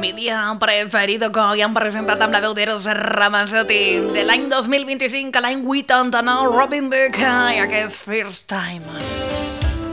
Mi dia preferido que ja han presentat amb la veu d'Eros Ramazzotti de l'any 2025 a l'any 89, Robin Thicke i aquest First Time.